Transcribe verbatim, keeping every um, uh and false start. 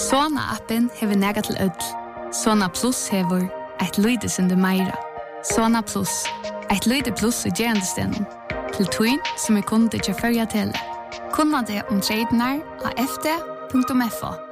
Sona-appen hever nega til ødel. Sona Plus hever et lydesende meira. Sona Plus, et lyde plus i gerandestenen. Til twin som er kunde til førja til. Kunna det om tradene av f d punktum f o.